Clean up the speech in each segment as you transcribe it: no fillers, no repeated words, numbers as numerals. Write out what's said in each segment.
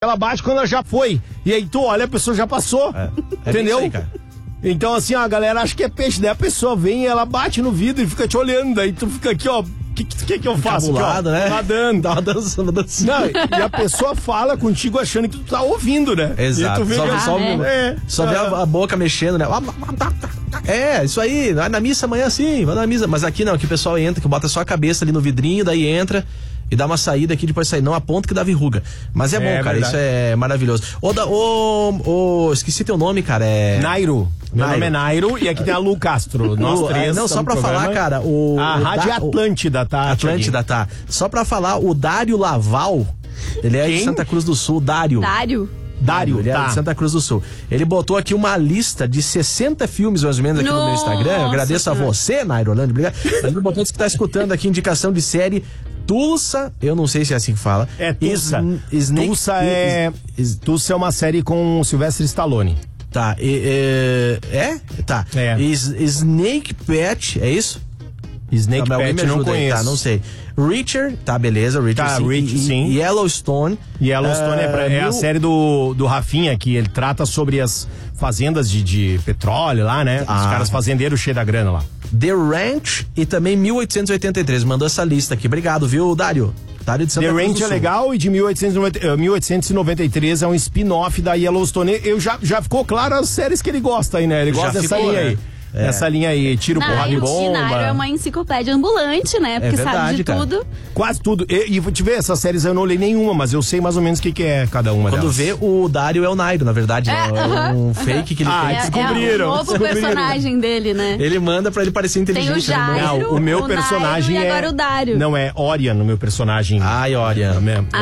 ela bate quando ela já foi. E aí tu olha, a pessoa já passou. Entendeu? Aí, cara. Então assim, ó, a galera acha que é peixe. Daí a pessoa vem e ela bate no vidro e fica te olhando. Daí tu fica aqui, ó. O que eu faço? Cabulado, aqui, ó, né? Nadando. Tava dançando. Não, e a pessoa fala contigo achando que tu tá ouvindo, né? Exato. E tu vê Só vê a boca mexendo, né? Isso aí, vai na missa amanhã sim, vai na missa. Mas aqui não, que o pessoal entra, que bota só a cabeça ali no vidrinho, daí entra e dá uma saída aqui, depois sai. Não aponta que dá verruga. Mas é bom, cara, verdade. isso é maravilhoso. Esqueci teu nome, cara, Nairo. Meu nome é Nairo e aqui tem a Lu Castro. Nós três. Não, só pra falar, cara, a Rádio Atlântida, tá? Atlântida, tá. Só pra falar, o Dário Laval, ele é de Santa Cruz do Sul, Dário, ele é de Santa Cruz do Sul. Ele botou aqui uma lista de 60 filmes, mais ou menos, aqui no meu Instagram. Eu agradeço a você, Nairo Orlando, obrigado. Ele botou que tá escutando aqui indicação de série Tulsa, eu não sei se é assim que fala. É Tulsa. Tulsa é uma série com o Sylvester Stallone. Tá, Tá. Snake Pet, é isso? Snake Pet, não conheço. Tá, não sei. Richard, tá, beleza, Richard, sim. Yellowstone. Yellowstone é a série do Rafinha, que ele trata sobre as fazendas de petróleo lá, né? Os caras fazendeiros cheios da grana lá. The Ranch e também 1883, mandou essa lista aqui. Obrigado, viu, Dário? Dário de Santa Cruz do Sul. The Ranch é legal e de 1893 é um spin-off da Yellowstone. Já ficou claro as séries que ele gosta aí, né? Ele gosta dessa linha aí. Essa linha aí, tiro, porrada e bomba. O Nairo é uma enciclopédia ambulante, né? Porque verdade, sabe de cara. tudo. Quase tudo. E vou te ver, essas séries eu não olhei nenhuma, mas eu sei mais ou menos o que é cada uma delas. Quando vê, o Dário é o Nairo, na verdade. É um fake que ele fez. É o novo personagem dele, né? Ele manda pra ele parecer inteligente. Tem o Jairo, não, o meu personagem Nairo, e agora o Dário. Não, é Orion, o meu personagem. Ai, Orion.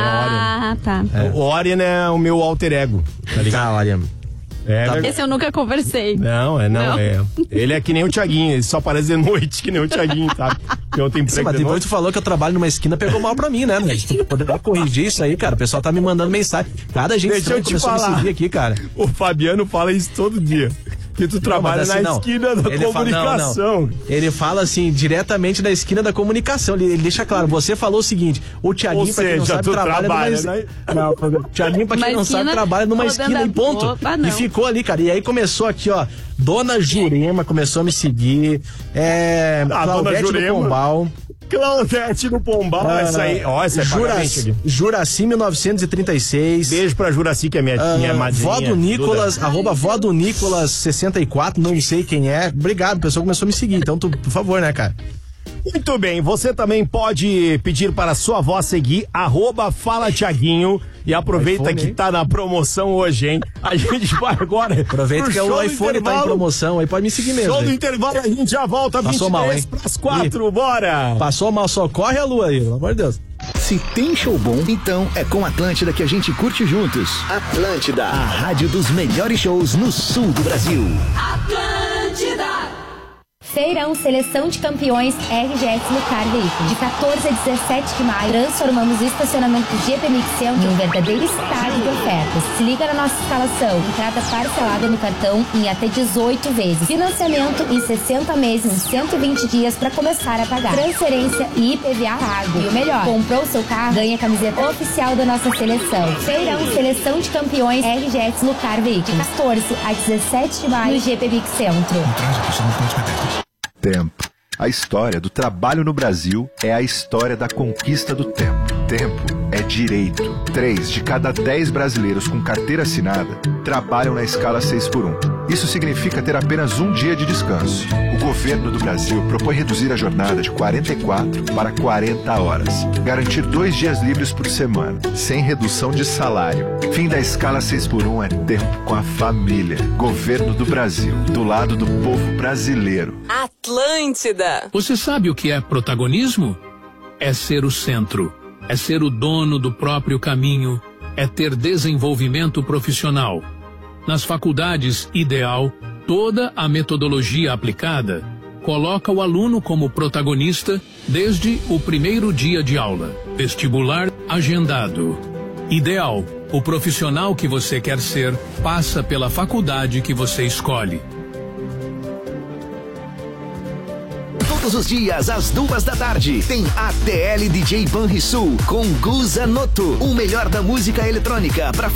Tá. O Orion é o meu alter ego, tá ligado? Orion. Esse eu nunca conversei. Não. Ele é que nem o Thiaguinho, ele só aparece de noite, que nem o Thiaguinho, tá? Eu tenho emprego de noite. Tu falou que eu trabalho numa esquina, pegou mal pra mim, né? A gente tem que poder corrigir isso aí, cara. O pessoal tá me mandando mensagem. Cada gente começou a me seguir aqui, cara. O Fabiano fala isso todo dia. Que tu trabalha na esquina da comunicação. Ele fala assim, diretamente da esquina da comunicação. Ele deixa claro, você falou o seguinte: o Thiaguinho, pra quem não sabe, trabalha numa Thiaguinho, pra quem não sabe, trabalha numa esquina e ponto. E ficou ali, cara. E aí começou aqui, ó. Dona Jurema começou a me seguir. Claudete do Pombal. Claudete no Pombal, essa aí, ó, essa é Juraci 1936. Beijo pra Juraci, que é minha madrinha. Vó do Nicolas, @vó do Nicolas 64, não sei quem é. Obrigado, o pessoal começou a me seguir, então por favor, né, cara? Muito bem, você também pode pedir para sua avó seguir @Fala Thiaguinho e aproveita que tá na promoção hoje, hein? A gente vai agora. Aproveita que o iPhone tá em promoção, aí pode me seguir mesmo. Show do intervalo, a gente já volta. Passou 23 pras 4, bora! Passou mal, só corre a lua aí, pelo amor de Deus. Se tem show bom, então é com Atlântida que a gente curte juntos. Atlântida, a rádio dos melhores shows no sul do Brasil. Atlântida. Feirão Seleção de Campeões RGS Lucar Veículos. De 14 a 17 de maio, transformamos o estacionamento do GP Mix Center em um verdadeiro estádio de ofertas. Se liga na nossa instalação. Entrada parcelada no cartão em até 18 vezes. Financiamento em 60 meses e 120 dias para começar a pagar. Transferência e IPVA pago. E o melhor, comprou seu carro, ganha a camiseta oficial da nossa seleção. Feirão Seleção de Campeões RGS Lucar Veículos. De 14 a 17 de maio no GP Mix Centro. Tempo. A história do trabalho no Brasil é a história da conquista do tempo. Tempo é direito. 3 de cada 10 brasileiros com carteira assinada trabalham na escala 6x1. Isso significa ter apenas um dia de descanso. O governo do Brasil propõe reduzir a jornada de 44 para 40 horas. Garantir 2 dias livres por semana, sem redução de salário. Fim da escala 6x1 é tempo com a família. Governo do Brasil, do lado do povo brasileiro. Atlântida. Você sabe o que é protagonismo? É ser o centro. É ser o dono do próprio caminho. É ter desenvolvimento profissional. Nas faculdades, Ideal, toda a metodologia aplicada coloca o aluno como protagonista desde o primeiro dia de aula. Vestibular agendado. Ideal, o profissional que você quer ser passa pela faculdade que você escolhe. Todos os dias, às 14h, tem ATL DJ Banrisul com Guza Noto, o melhor da música eletrônica para